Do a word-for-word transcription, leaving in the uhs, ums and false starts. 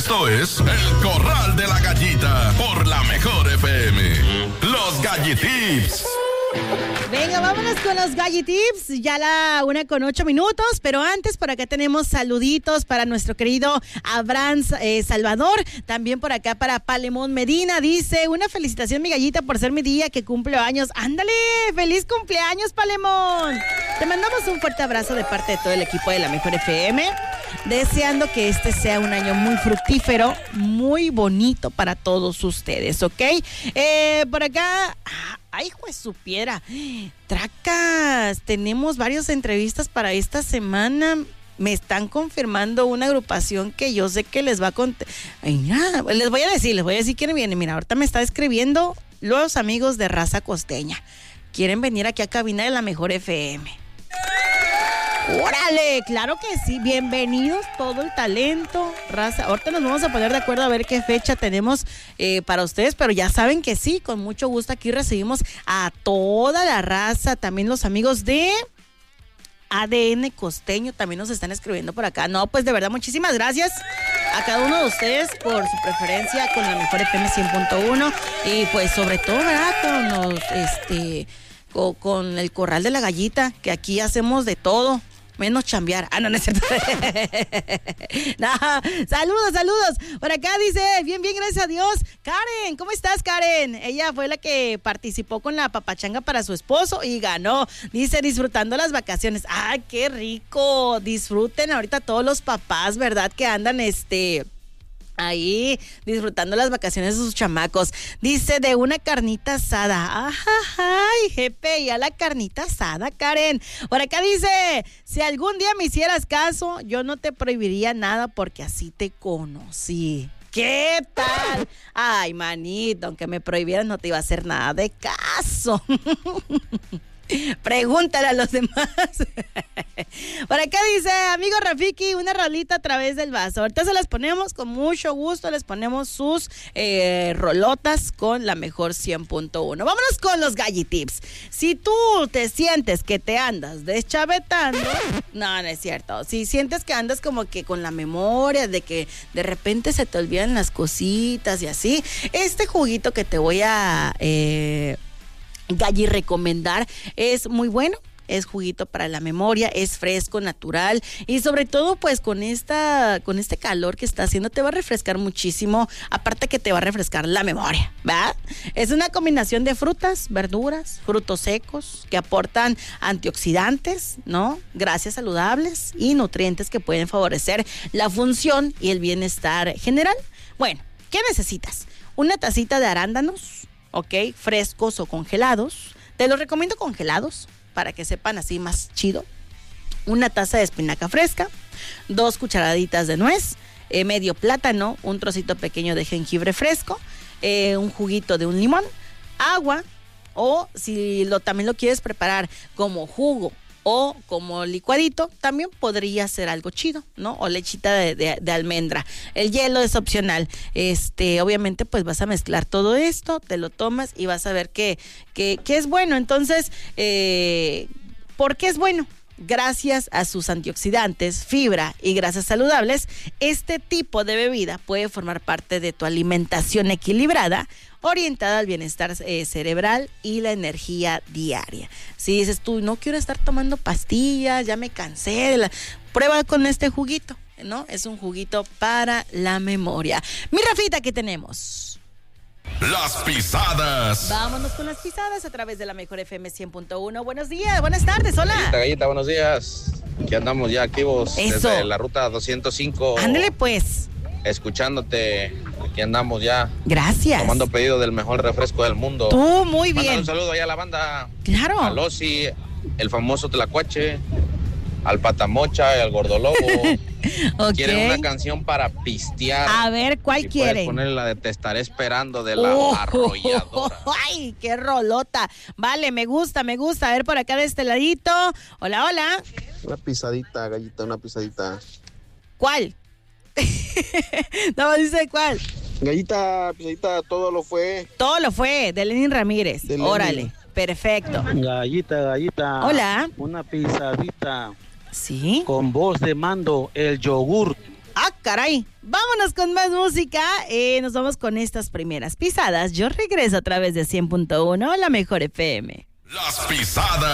Esto es El Corral de la Gallita por la Mejor F M. Los Gallitips. Venga, vámonos con los Gallitips. Ya la una con ocho minutos, pero antes por acá tenemos saluditos para nuestro querido Abraham eh, Salvador. También por acá para Palemón Medina. Dice, una felicitación, mi gallita, por ser mi día que cumple años. ¡Ándale! ¡Feliz cumpleaños, Palemón! Te mandamos un fuerte abrazo de parte de todo el equipo de la Mejor F M. Deseando que este sea un año muy fructífero, muy bonito para todos ustedes, ¿ok? Eh, por acá... ¡Ay, juez su piedra! ¡Tracas! Tenemos varias entrevistas para esta semana. Me están confirmando una agrupación que yo sé que les va a contar. Les voy a decir, les voy a decir quién viene. Mira, ahorita me está escribiendo los amigos de Raza Costeña. Quieren venir aquí a cabina de la Mejor F M. ¡Órale! Claro que sí, bienvenidos todo el talento, raza. Ahorita nos vamos a poner de acuerdo a ver qué fecha tenemos eh, para ustedes, pero ya saben que sí, con mucho gusto aquí recibimos a toda la raza, también los amigos de A D N Costeño también nos están escribiendo por acá. No, pues de verdad, muchísimas gracias a cada uno de ustedes por su preferencia con la Mejor F M cien punto uno y pues sobre todo, ¿verdad? Con los, este, con, con el Corral de la Gallita, que aquí hacemos de todo. Menos chambear. Ah, no, no es cierto. No, saludos, saludos. Por acá dice, bien, bien, gracias a Dios. Karen, ¿cómo estás, Karen? Ella fue la que participó con la papachanga para su esposo y ganó. Dice, disfrutando las vacaciones. ¡Ay, qué rico! Disfruten ahorita todos los papás, ¿verdad? Que andan, este... ahí disfrutando las vacaciones de sus chamacos. Dice, de una carnita asada. Ay, jefe, ya la carnita asada, Karen. Por acá dice, si algún día me hicieras caso, yo no te prohibiría nada porque así te conocí. ¿Qué tal? Ay, manito, aunque me prohibieras no te iba a hacer nada de caso. Pregúntale a los demás. Por acá dice, amigo Rafiki, una rolita a través del vaso. Ahorita se las ponemos con mucho gusto. Les ponemos sus eh, rolotas con la Mejor cien punto uno. Vámonos con los Gallitips. Si tú te sientes que te andas deschavetando, no, no es cierto. Si sientes que andas como que con la memoria de que de repente se te olvidan las cositas y así, este juguito que te voy a eh, Galli recomendar es muy bueno. Es juguito para la memoria, es fresco, natural y sobre todo pues con esta con este calor que está haciendo te va a refrescar muchísimo, aparte que te va a refrescar la memoria, ¿verdad? Es una combinación de frutas, verduras, frutos secos que aportan antioxidantes, ¿no? Grasas saludables y nutrientes que pueden favorecer la función y el bienestar general. Bueno, ¿qué necesitas? Una tacita de arándanos, ¿ok? Frescos o congelados. Te los recomiendo congelados, para que sepan así más chido. Una taza de espinaca fresca, dos cucharaditas de nuez, eh, medio plátano, un trocito pequeño de jengibre fresco, eh, un juguito de un limón, agua, o si lo, también lo quieres preparar como jugo o como licuadito, también podría ser algo chido, ¿no? O lechita de, de, de almendra. El hielo es opcional. Este, obviamente, pues vas a mezclar todo esto, te lo tomas y vas a ver que, que, que es bueno. Entonces, eh, ¿por qué es bueno? Gracias a sus antioxidantes, fibra y grasas saludables, este tipo de bebida puede formar parte de tu alimentación equilibrada, orientada al bienestar eh, cerebral y la energía diaria. Si dices tú, no quiero estar tomando pastillas, ya me cansé de la... Prueba con este juguito, ¿no? Es un juguito para la memoria. Mi Rafita, ¿qué tenemos? Las pisadas. Vámonos con las pisadas a través de la Mejor F M cien punto uno. Buenos días, buenas tardes, hola. Gallita, Gallita, buenos días. Aquí andamos ya activos. Eso. Desde la ruta doscientos cinco. Ándale pues. Escuchándote. Aquí andamos ya. Gracias. Tomando pedido del mejor refresco del mundo. Tú, muy bien. Mándale un saludo allá a la banda. Claro. A Losi, el famoso Tlacuache, al Patamocha, al Gordolobo. Okay. Quieren una canción para pistear. A ver, ¿cuál si quieren? Puedes ponerle la de Te Estaré Esperando de la Oh, Arrolladora. ¡Ay, qué rolota! Vale, me gusta, me gusta. A ver, por acá de este ladito. Hola, hola. Una pisadita, Gallita, una pisadita. ¿Cuál? No, dice cuál. Gallita, pisadita, todo lo fue. Todo lo fue, de Lenin Ramírez. De Lenin. Órale, perfecto. Gallita, Gallita. Hola. Una pisadita ¿Sí? con voz de mando, el yogur. Ah, caray. Vámonos con más música. Eh, nos vamos con estas primeras pisadas. Yo regreso a través de cien punto uno, la mejor F M. Las pisadas.